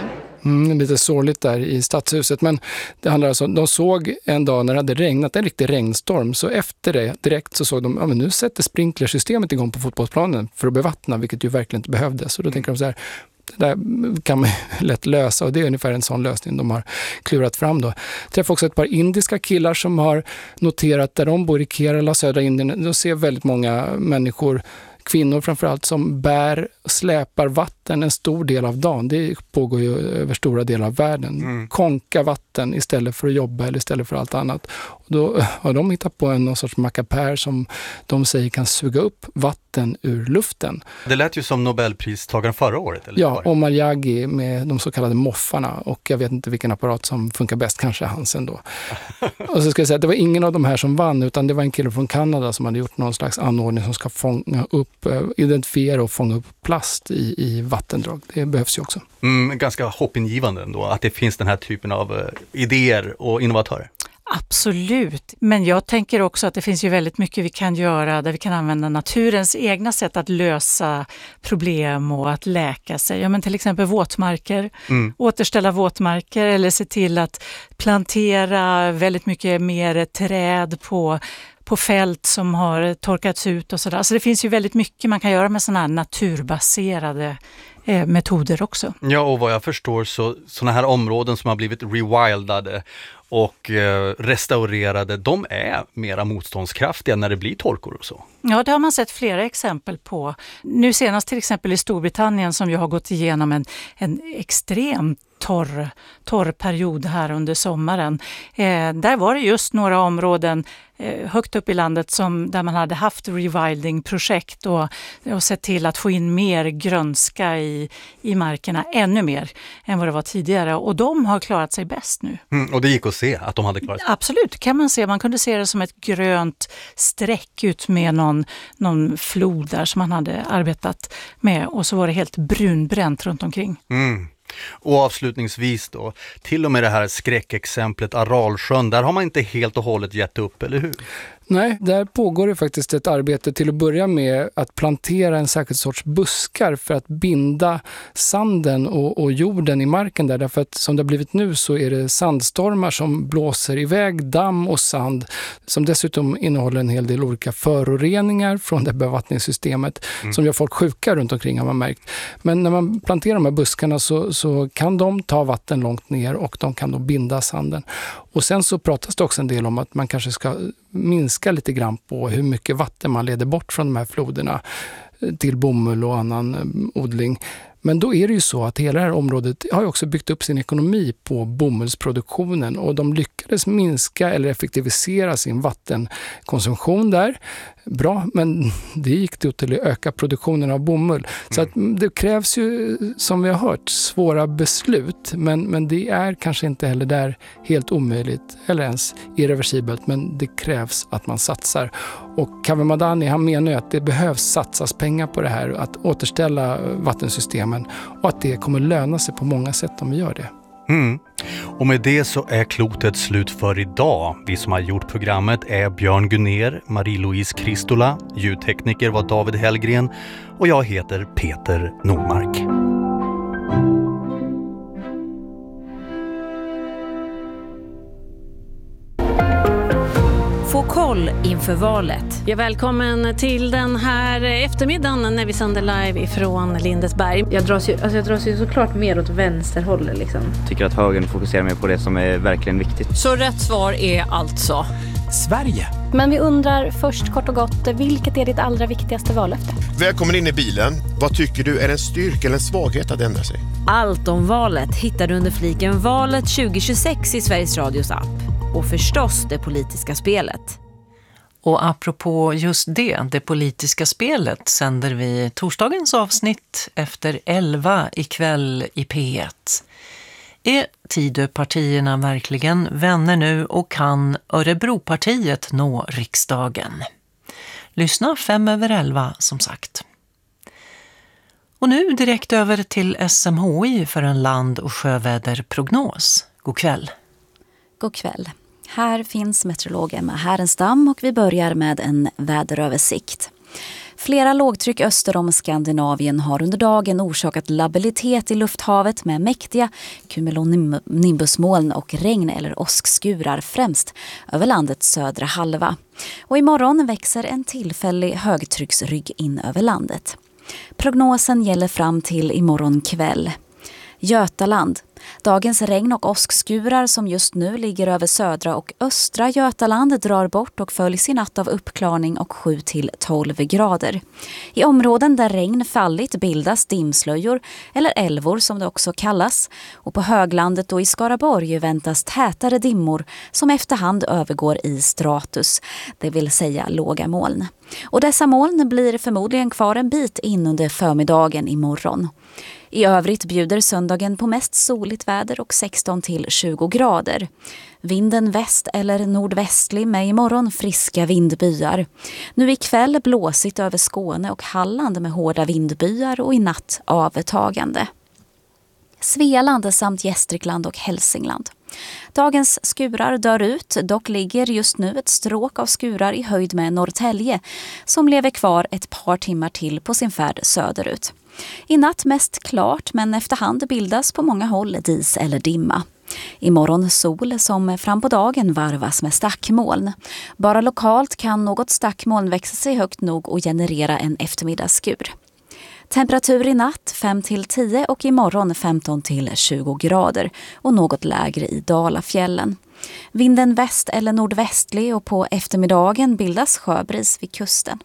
Lite sorgligt där i stadshuset. Men det handlar alltså, de såg en dag när det hade regnat, en riktig regnstorm. Så efter det direkt så såg de, men nu sätter sprinklersystemet igång på fotbollsplanen för att bevattna, vilket ju verkligen inte behövdes. Så då tänker de så här, det där kan man lätt lösa, och det är ungefär en sån lösning de har klurat fram då. Jag träffade också ett par indiska killar som har noterat där de bor i Kerala, södra Indien. De ser väldigt många människor, kvinnor framförallt, som bär och släpar vatten en stor del av dagen. Det pågår ju över stora delar av världen. Konka vatten istället för att jobba eller istället för allt annat. Och då har de hittat på någon sorts mackapär som de säger kan suga upp vatten ur luften. Det lät ju som Nobelpristagaren förra året. Eller ja, Omar Yagi med de så kallade moffarna. Och jag vet inte vilken apparat som funkar bäst, kanske hans ändå. Och så ska jag säga att det var ingen av de här som vann, utan det var en kille från Kanada som hade gjort någon slags anordning som ska fånga upp, identifiera och fånga upp plast i vattendrag. Det behövs ju också. Ganska hoppingivande ändå att det finns den här typen av idéer och innovatörer. Absolut, men jag tänker också att det finns ju väldigt mycket vi kan göra där vi kan använda naturens egna sätt att lösa problem och att läka sig. Ja, men till exempel våtmarker, återställa våtmarker eller se till att plantera väldigt mycket mer träd på fält som har torkats ut och sådär. Så det finns ju väldigt mycket man kan göra med sådana här naturbaserade metoder också. Ja, och vad jag förstår så sådana här områden som har blivit rewildade och restaurerade, de är mera motståndskraftiga när det blir torkor och så. Ja, det har man sett flera exempel på. Nu senast till exempel i Storbritannien som ju har gått igenom en extremt torr period här under sommaren. Där var det just några områden högt upp i landet där man hade haft rewilding-projekt och sett till att få in mer grönska i markerna, ännu mer än vad det var tidigare. Och de har klarat sig bäst nu. Och det gick att se att de hade klarat sig? Absolut, kan man se. Man kunde se det som ett grönt streck ut med någon flod där som man hade arbetat med. Och så var det helt brunbränt runt omkring. Och avslutningsvis då, till och med det här skräckexemplet Aralsjön, där har man inte helt och hållet gett upp, eller hur? Nej, där pågår det faktiskt ett arbete till att börja med att plantera en särskild sorts buskar för att binda sanden och jorden i marken där. Därför att som det har blivit nu så är det sandstormar som blåser iväg damm och sand som dessutom innehåller en hel del olika föroreningar från det bevattningssystemet som gör folk sjuka runt omkring, har man märkt. Men när man planterar de här buskarna så kan de ta vatten långt ner och de kan då binda sanden. Och sen så pratas det också en del om att man kanske ska minska lite grann på hur mycket vatten man leder bort från de här floderna till bomull och annan odling. Men då är det ju så att hela det här området har ju också byggt upp sin ekonomi på bomullsproduktionen och de lyckades minska eller effektivisera sin vattenkonsumtion där. Bra, men det gick då till att öka produktionen av bomull. Så att det krävs ju, som vi har hört, svåra beslut. Men det är kanske inte heller där helt omöjligt eller ens irreversibelt. Men det krävs att man satsar. Och Kaveh Madani, han menar ju att det behövs satsas pengar på det här. Att återställa vattensystemen. Och att det kommer löna sig på många sätt om vi gör det. Och med det så är klotet slut för idag. Vi som har gjort programmet är Björn Gunner, Marie-Louise Kristola, ljudtekniker var David Hellgren och jag heter Peter Nordmark. Få koll inför valet. Ja, välkommen till den här eftermiddagen när vi sänder live ifrån Lindesberg. Jag dras ju såklart mer åt vänsterhållet liksom. Tycker att högern fokuserar mer på det som är verkligen viktigt. Så rätt svar är alltså Sverige. Men vi undrar först kort och gott, vilket är ditt allra viktigaste vallöfte? Välkommen in i bilen. Vad tycker du är en styrka eller en svaghet att ändra sig? Allt om valet hittar du under fliken Valet 2026 i Sveriges Radios app. Och förstås det politiska spelet. Och apropå just det politiska spelet sänder vi torsdagens avsnitt efter 11 ikväll i P1. Är Tidöpartierna verkligen vänner nu och kan Örebropartiet nå riksdagen? Lyssna 5:11 som sagt. Och nu direkt över till SMHI för en land- och sjöväderprognos. God kväll. God kväll. Här finns meteorolog Emma Härenstam och vi börjar med en väderöversikt. Flera lågtryck öster om Skandinavien har under dagen orsakat labilitet i lufthavet med mäktiga cumulonimbusmoln och regn- eller åskskurar främst över landets södra halva. Och imorgon växer en tillfällig högtrycksrygg in över landet. Prognosen gäller fram till imorgon kväll. Götaland. Dagens regn- och åskskurar som just nu ligger över södra och östra Götaland drar bort och följs i natt av uppklarning och 7-12 grader. I områden där regn fallit bildas dimslöjor eller älvor som det också kallas. Och på höglandet och i Skaraborg väntas tätare dimmor som efterhand övergår i stratus, det vill säga låga moln. Och dessa moln blir förmodligen kvar en bit in under förmiddagen imorgon. I övrigt bjuder söndagen på mest soligt väder och 16-20 grader. Vinden väst eller nordvästlig med imorgon friska vindbyar. Nu ikväll blåsigt över Skåne och Halland med hårda vindbyar och i natt avtagande. Svealand samt Gästrikland och Hälsingland. Dagens skurar dör ut, dock ligger just nu ett stråk av skurar i höjd med Norrtälje som lever kvar ett par timmar till på sin färd söderut. I natt mest klart men efterhand bildas på många håll dis eller dimma. Imorgon sol som fram på dagen varvas med stackmoln. Bara lokalt kan något stackmoln växa sig högt nog och generera en eftermiddagsskur. Temperatur i natt 5-10 och imorgon 15-20 grader och något lägre i Dalafjällen. Vinden väst eller nordvästlig och på eftermiddagen bildas sjöbris vid kusten.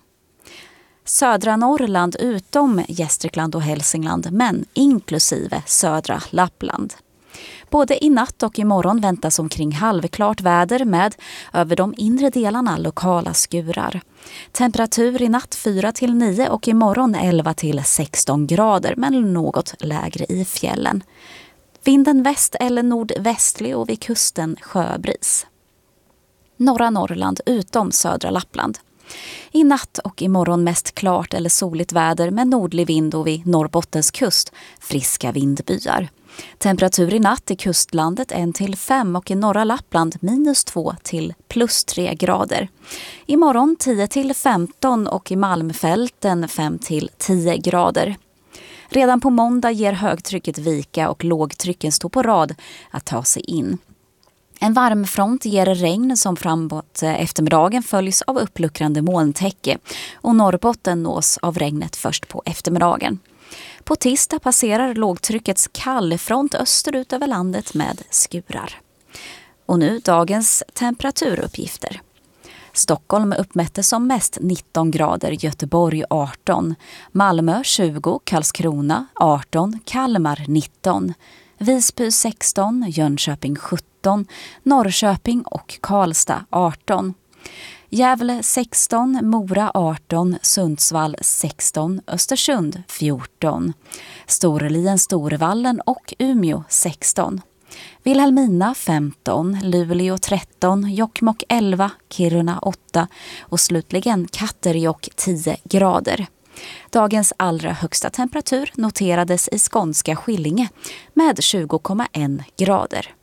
Södra Norrland utom Gästrikland och Hälsingland men inklusive södra Lappland. Både i natt och imorgon väntas omkring halvklart väder med över de inre delarna lokala skurar. Temperatur i natt 4-9 och imorgon 11-16 grader men något lägre i fjällen. Vinden väst eller nordvästlig och vid kusten sjöbris. Norra Norrland utom södra Lappland. I natt och imorgon mest klart eller soligt väder med nordlig vind och vid Norrbottens kust friska vindbyar. Temperatur i natt i kustlandet 1-5 och i norra Lappland -2 till +3 grader. Imorgon 10-15 och i Malmfälten 5-10 grader. Redan på måndag ger högtrycket vika och lågtrycken står på rad att ta sig in. En varmfront ger regn som framåt eftermiddagen följs av uppluckrande molntäcke och Norrbotten nås av regnet först på eftermiddagen. På tisdag passerar lågtryckets kallfront österut över landet med skurar. Och nu dagens temperaturuppgifter. Stockholm uppmätte som mest 19 grader, Göteborg 18, Malmö 20, Karlskrona 18, Kalmar 19, Visby 16, Jönköping 17, Norrköping och Karlstad 18. Gävle 16, Mora 18, Sundsvall 16, Östersund 14, Storlien, Storvallen och Umeå 16. Vilhelmina 15, Luleå 13, Jokkmokk 11, Kiruna 8 och slutligen Katterjokk 10 grader. Dagens allra högsta temperatur noterades i skånska Skillinge med 20,1 grader.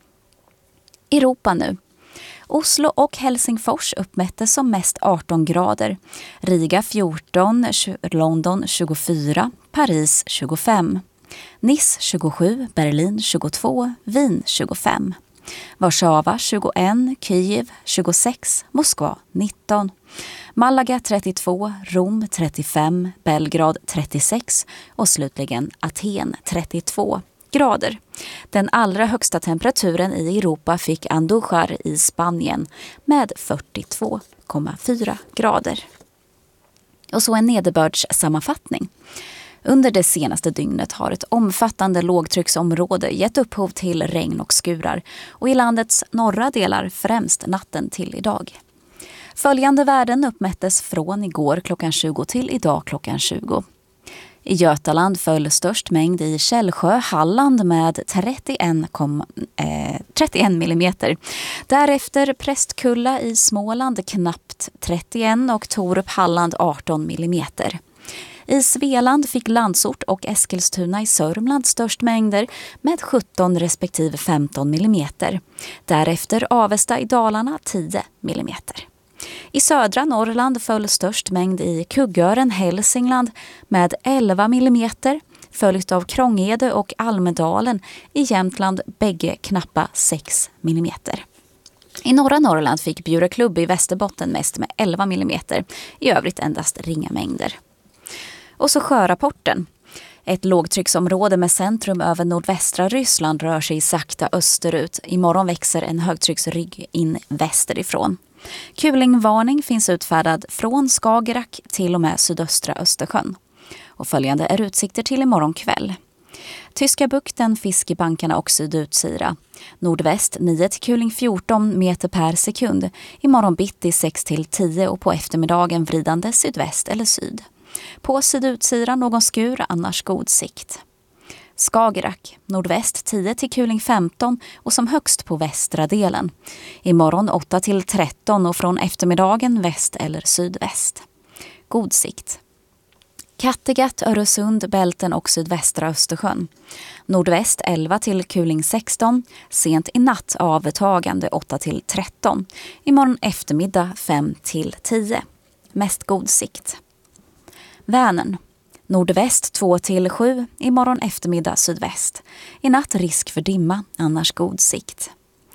Europa nu. Oslo och Helsingfors uppmättes som mest 18 grader. Riga 14, London 24, Paris 25. Nice 27, Berlin 22, Wien 25. Warszawa 21, Kiev 26, Moskva 19. Malaga 32, Rom 35, Belgrad 36 och slutligen Aten 32 grader. Den allra högsta temperaturen i Europa fick Andújar i Spanien med 42,4 grader. Och så en nederbördssammanfattning. Under det senaste dygnet har ett omfattande lågtrycksområde gett upphov till regn och skurar och i landets norra delar främst natten till idag. Följande värden uppmättes från igår klockan 20 till idag klockan 20. I Götaland föll störst mängd i Källsjö, Halland med 31 millimeter. Därefter Prästkulla i Småland knappt 31 och Torup, Halland 18 millimeter. I Svealand fick Landsort och Eskilstuna i Sörmland störst mängder med 17 respektive 15 millimeter. Därefter Avesta i Dalarna 10 millimeter. I södra Norrland föll störst mängd i Kuggören, Hälsingland med 11 mm, följt av Krångede och Almedalen i Jämtland bägge knappa 6 mm. I norra Norrland fick Bjureklubb i Västerbotten mest med 11 mm, i övrigt endast ringa mängder. Och så sjörapporten. Ett lågtrycksområde med centrum över nordvästra Ryssland rör sig sakta österut. Imorgon växer en högtrycksrygg in västerifrån. Kulingvarning finns utfärdad från Skagerrak till och med sydöstra Östersjön. Och följande är utsikter till imorgon kväll. Tyska bukten, Fiskebankarna och Sydutsira. Nordväst 9 till kuling 14 meter per sekund. Imorgon bitti 6 till 10 och på eftermiddagen vridande sydväst eller syd. På Sydutsira någon skur, annars god sikt. Skagerrak, nordväst 10 till kuling 15 och som högst på västra delen. Imorgon 8 till 13 och från eftermiddagen väst eller sydväst. God sikt. Kattegatt, Öresund, Bälten och sydvästra Östersjön. Nordväst 11 till kuling 16, sent i natt avtagande 8 till 13. Imorgon eftermiddag 5 till 10. Mest god sikt. Vänern. Nordväst 2 till 7, imorgon eftermiddag sydväst. I natt risk för dimma, annars god sikt.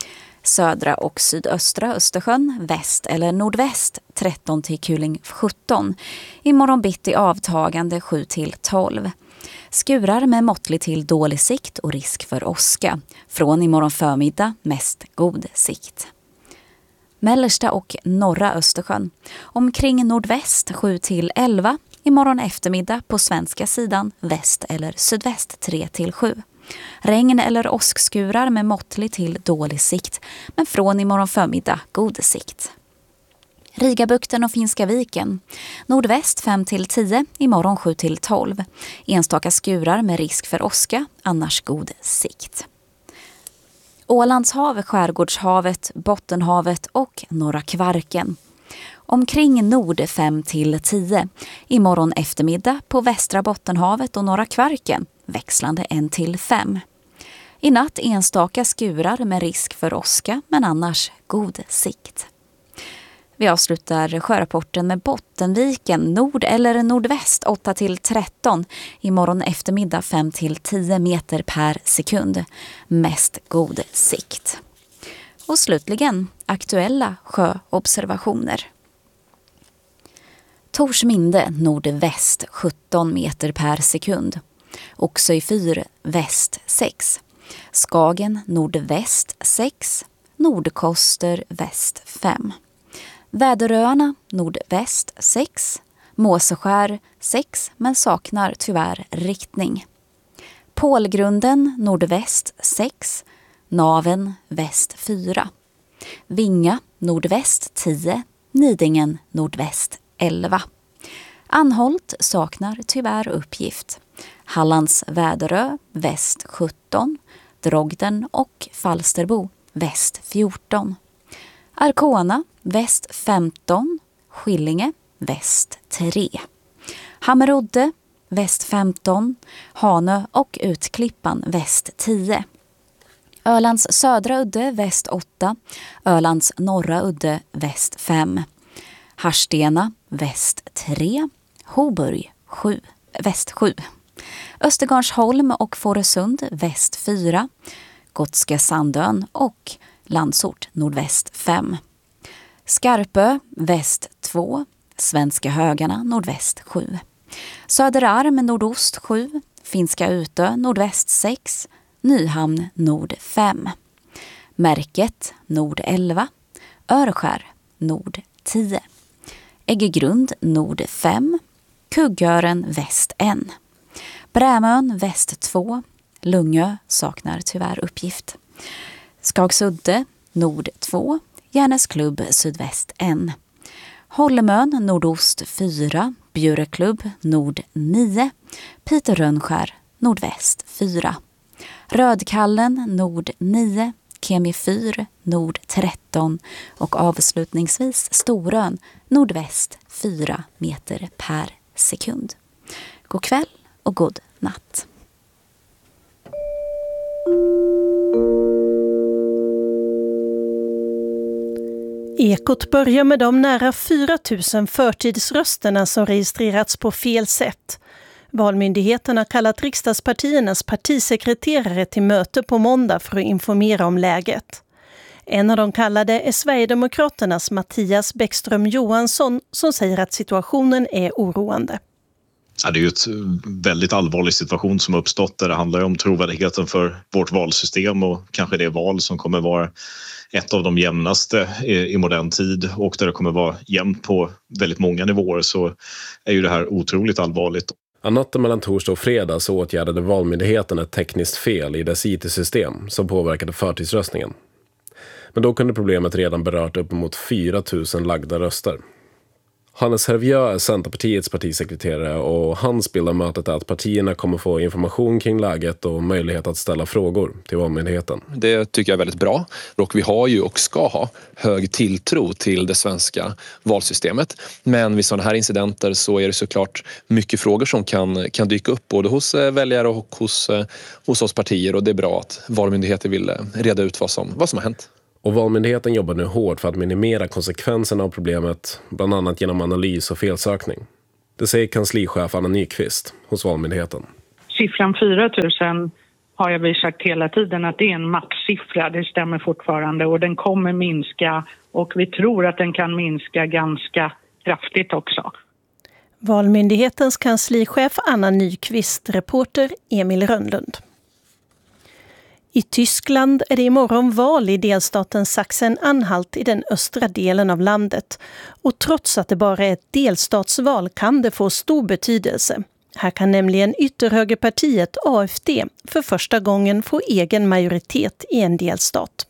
Södra och sydöstra Östersjön, väst eller nordväst 13 till kuling 17. Imorgon bitti avtagande 7 till 12. Skurar med måttlig till dålig sikt och risk för åska. Från imorgon förmiddag mest god sikt. Mellersta och norra Östersjön. Omkring nordväst 7 till 11. Imorgon eftermiddag på svenska sidan väst eller sydväst 3 till 7. Regn eller åskskurar med måttlig till dålig sikt, men från imorgon förmiddag god sikt. Rigabukten och Finska viken. Nordväst 5 till 10, imorgon 7 till 12. Enstaka skurar med risk för åska, annars god sikt. Ålandshav, Skärgårdshavet, Bottenhavet och Norra Kvarken. Omkring nord 5 till 10. Imorgon eftermiddag på västra Bottenhavet och Norra Kvarken. Växlande 1 till 5. I natt enstaka skurar med risk för åska, men annars god sikt. Vi avslutar sjörapporten med Bottenviken, nord eller nordväst 8 till 13. Imorgon eftermiddag 5 till 10 meter per sekund. Mest god sikt. Och slutligen aktuella sjöobservationer. Torsminde nordväst 17 meter per sekund. Oxöj fyr väst 6. Skagen nordväst 6. Nordkoster väst 5. Väderöarna nordväst 6. Måseskär 6 men saknar tyvärr riktning. Pålgrunden nordväst 6. Naven väst 4. Vinga nordväst 10. Nidingen nordväst 11. Anholt saknar tyvärr uppgift. Hallands Väderö väst 17. Drogden och Falsterbo väst 14. Arkona väst 15. Skillinge väst 3. Hammerodde väst 15. Hanö och Utklippan väst 10. Ölands södra udde väst 8. Ölands norra udde väst 5. Harstena väst 3. Hoburg väst 7. Östergarnsholm och Fårösund väst 4. Gotska Sandön och Landsort nordväst 5. Skarpö väst 2. Svenska Högarna nordväst 7. Söderarm nordost 7. Finska Utö nordväst 6. Nyhamn nord 5. Märket nord 11. Örskär nord 10. Äggegrund nord 5. Kuggören väst 1. Brämön väst 2. Lungö saknar tyvärr uppgift. Skagsudde nord 2. Järnäsklubb sydväst 1. Holmön nordost 4. Bjureklubb nord 9. Piterrönskär nordväst 4. Rödkallen nord 9. Kemifyr nord 13 och avslutningsvis Storön nordväst 4 meter per sekund. God kväll och god natt. Ekot börjar med de nära 4 000 förtidsrösterna som registrerats på fel sätt. Valmyndigheten har kallat riksdagspartiernas partisekreterare till möte på måndag för att informera om läget. En av de kallade är Sverigedemokraternas Mattias Bäckström Johansson som säger att situationen är oroande. Ja, det är ju ett väldigt allvarlig situation som har uppstått där det handlar om trovärdigheten för vårt valsystem och kanske det val som kommer vara ett av de jämnaste i modern tid och där det kommer vara jämnt på väldigt många nivåer, så är ju det här otroligt allvarligt. Natten mellan torsdag och fredag så åtgärdade valmyndigheten ett tekniskt fel i dess IT-system som påverkade förtidsröstningen. Men då kunde problemet redan berört uppemot 4 000 lagda röster. Hannes Hervieux är Centerpartiets partisekreterare och hans bild av mötet är att partierna kommer få information kring läget och möjlighet att ställa frågor till valmyndigheten. Det tycker jag är väldigt bra och vi har ju och ska ha hög tilltro till det svenska valsystemet. Men vid sådana här incidenter så är det såklart mycket frågor som kan dyka upp både hos väljare och hos oss partier, och det är bra att valmyndigheten vill reda ut vad som har hänt. Och valmyndigheten jobbar nu hårt för att minimera konsekvenserna av problemet, bland annat genom analys och felsökning. Det säger kanslichef Anna Nyqvist hos valmyndigheten. Siffran 4 000 har jag sagt hela tiden att det är en maxsiffra, det stämmer fortfarande, och den kommer minska och vi tror att den kan minska ganska kraftigt också. Valmyndighetens kanslichef Anna Nyqvist, reporter Emil Rönnlund. I Tyskland är det imorgon val i delstaten Sachsen-Anhalt i den östra delen av landet. Och trots att det bara är ett delstatsval kan det få stor betydelse. Här kan nämligen ytterhögerpartiet AfD för första gången få egen majoritet i en delstat.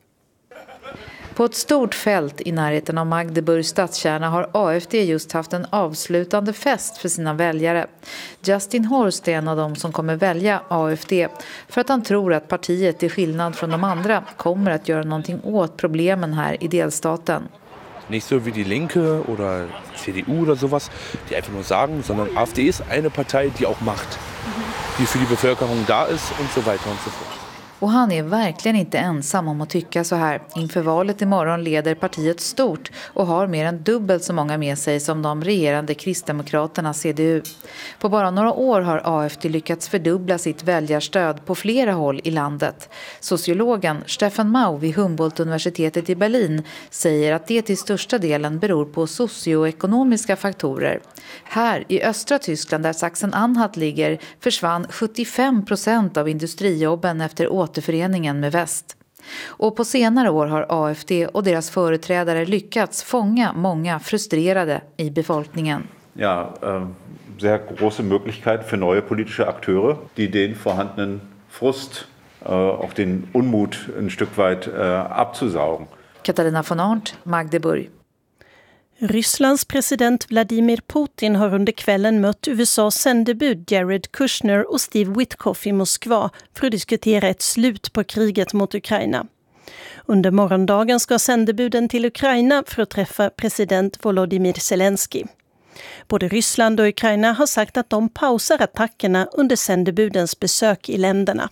På ett stort fält i närheten av Magdeburgs stadskärna har AfD just haft en avslutande fest för sina väljare. Justin Horst är en av dem som kommer välja AfD för att han tror att partiet till skillnad från de andra kommer att göra någonting åt problemen här i delstaten. Nicht so wie die Linke oder CDU oder sowas, die einfach nur sagen, sondern AfD ist eine Partei, die auch macht, die für die Bevölkerung da ist und so weiter und so fort. Och han är verkligen inte ensam om att tycka så här. Inför valet imorgon leder partiet stort och har mer än dubbelt så många med sig som de regerande kristdemokraterna CDU. På bara några år har AfD lyckats fördubbla sitt väljarstöd på flera håll i landet. Sociologen Stefan Mau vid Humboldt-universitetet i Berlin säger att det till största delen beror på socioekonomiska faktorer. Här i östra Tyskland där Sachsen-Anhalt ligger försvann 75% av industrijobben efter återföreningen med väst. Och på senare år har AfD och deras företrädare lyckats fånga många frustrerade i befolkningen. Ja, sehr große Möglichkeit für neue politische Akteure, die den vorhandenen Frust, auch den Unmut ein Stück weit abzusaugen. Katarina von Arndt, Magdeburg. Rysslands president Vladimir Putin har under kvällen mött USAs sändebud Jared Kushner och Steve Witkoff i Moskva för att diskutera ett slut på kriget mot Ukraina. Under morgondagen ska sändebuden till Ukraina för att träffa president Volodymyr Zelensky. Både Ryssland och Ukraina har sagt att de pausar attackerna under sändebudens besök i länderna.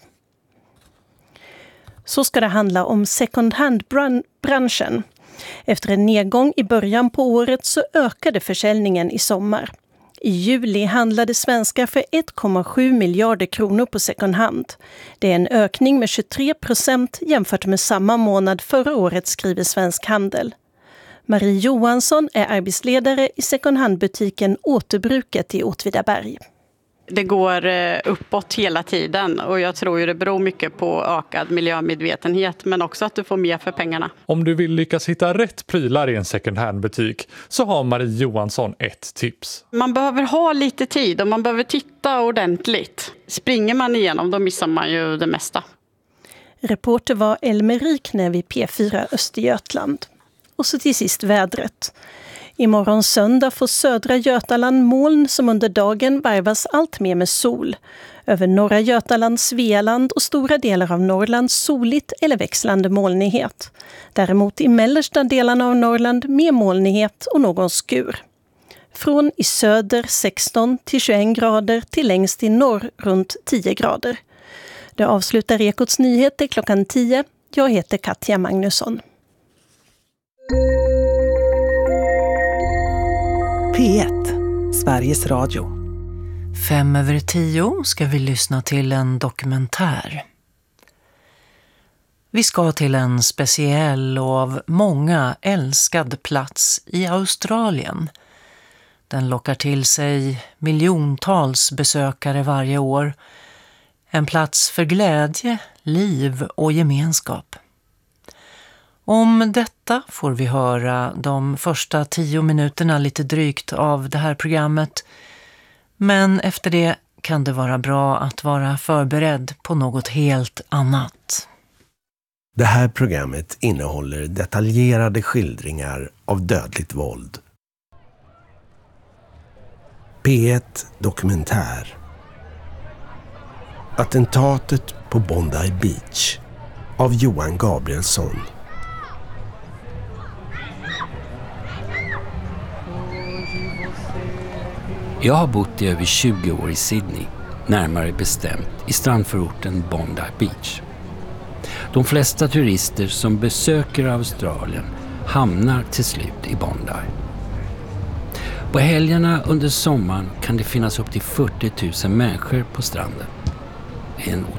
Så ska det handla om second hand-branschen. Efter en nedgång i början på året så ökade försäljningen i sommar. I juli handlade svenskar för 1,7 miljarder kronor på second hand. Det är en ökning med 23% jämfört med samma månad förra året, skriver Svensk Handel. Marie Johansson är arbetsledare i second hand-butiken Återbruket i Åtvidaberg. Det går uppåt hela tiden och jag tror ju det beror mycket på ökad miljömedvetenhet men också att du får mer för pengarna. Om du vill lyckas hitta rätt prylar i en second hand-butik så har Marie Johansson ett tips. Man behöver ha lite tid och man behöver titta ordentligt. Springer man igenom då missar man ju det mesta. Reporter var Elmer Rikne vid P4 Östergötland. Och så till sist vädret. Imorgon söndag får södra Götaland moln som under dagen varvas allt mer med sol. Över norra Götaland, Svealand och stora delar av Norrland soligt eller växlande molnighet. Däremot i mellersta delarna av Norrland mer molnighet och någon skur. Från i söder 16 till 21 grader till längst i norr runt 10 grader. Det avslutar Ekots nyheter klockan 10. Jag heter Katja Magnusson. P1, Sveriges Radio. 5:10 ska vi lyssna till en dokumentär. Vi ska till en speciell och av många älskad plats i Australien. Den lockar till sig miljontals besökare varje år. En plats för glädje, liv och gemenskap. Om detta får vi höra de första 10 minuterna lite drygt av det här programmet. Men efter det kan det vara bra att vara förberedd på något helt annat. Det här programmet innehåller detaljerade skildringar av dödligt våld. P1 Dokumentär. Attentatet på Bondi Beach av Johan Gabrielsson. Jag har bott i över 20 år i Sydney, närmare bestämt i strandförorten Bondi Beach. De flesta turister som besöker Australien hamnar till slut i Bondi. På helgerna under sommaren kan det finnas upp till 40 000 människor på stranden. En